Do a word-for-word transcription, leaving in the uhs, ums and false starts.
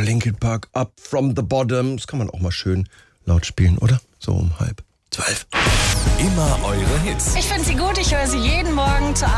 Linkin Park, Up from the Bottom. Das kann man auch mal schön laut spielen, oder? So um halb zwölf. Immer eure Hits. Ich finde sie gut, ich höre sie jeden Morgen zur